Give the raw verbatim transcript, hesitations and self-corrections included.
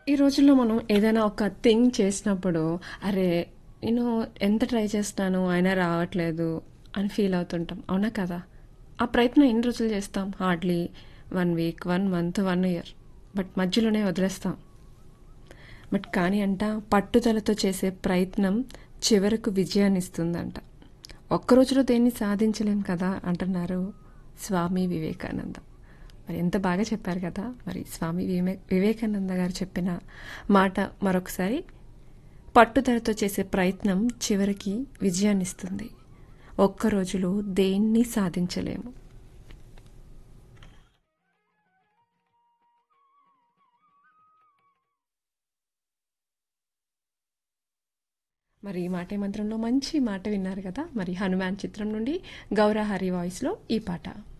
ఈ రోజుల్లో మనం ఏదైనా ఒక థింగ్ చేసినప్పుడు, అరే! నేను ఎంత ట్రై చేస్తున్నాను అయినా రావట్లేదు అని ఫీల్ అవుతుంటాం. అవునా కదా? ఆ ప్రయత్నం ఎన్ని రోజులు చేస్తాం? Hardly one week, one month, one year. But మధ్యలోనే వదిలేస్తాం. బట్ కానీ అంట పట్టుదలతో చేసే ప్రయత్నం చివరకు విజయాన్ని ఇస్తుందంట. ఒక్క రోజులో దేన్ని సాధించలేం కదా అంటున్నారు స్వామి వివేకానంద. మరి ఎంత బాగా చెప్పారు కదా. మరి స్వామి వివే వివేకానంద గారు చెప్పిన మాట మరొకసారి, పట్టుదలతో చేసే ప్రయత్నం చివరికి విజయాన్ని ఇస్తుంది, ఒక్క రోజులో దేన్ని సాధించలేము. మరి ఈ మాటే మంత్రంలో మంచి మాట విన్నారు కదా. మరి హనుమాన్ చిత్రం నుండి గౌరహరి వాయిస్లో ఈ పాట.